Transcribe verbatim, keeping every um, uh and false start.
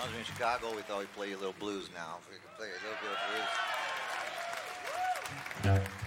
I was in Chicago, we thought we'd play a little blues now. If we could play a little bit of blues.